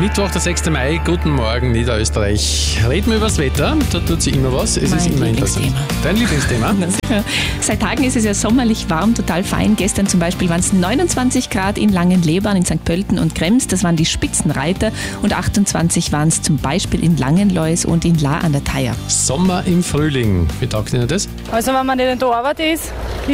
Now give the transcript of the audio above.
Mittwoch, der 6. Mai. Guten Morgen, Niederösterreich. Reden wir über das Wetter. Da tut sich immer was. Es ist immer interessant. Dein Lieblingsthema? Seit Tagen ist es ja sommerlich warm, total fein. Gestern zum Beispiel waren es 29 Grad in Langenlebarn, in St. Pölten und Krems. Das waren die Spitzenreiter. Und 28 waren es zum Beispiel in Langenlois und in La an der Thaya. Sommer im Frühling. Wie taugt Ihnen das? Also wenn man nicht in der Arbeit ist,